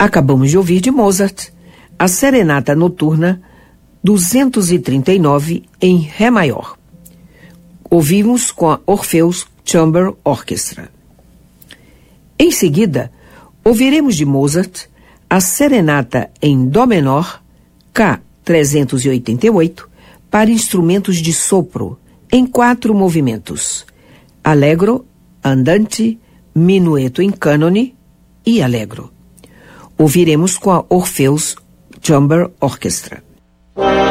Acabamos de ouvir de Mozart a Serenata Noturna 239 em Ré maior. Ouvimos com a Orpheus Chamber Orchestra. Em seguida, ouviremos de Mozart a Serenata em Dó menor, K388, para instrumentos de sopro, em 4 movimentos: Allegro, Andante, Minueto em Cânone e Allegro. Ouviremos com a Orpheus Chamber Orchestra.